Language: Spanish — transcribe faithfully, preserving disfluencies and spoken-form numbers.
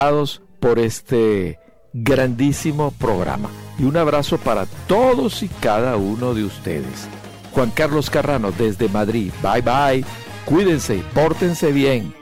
por este grandísimo programa. Y un abrazo para todos y cada uno de ustedes. Juan Carlos Carrano desde Madrid. Bye bye. Cuídense, pórtense bien.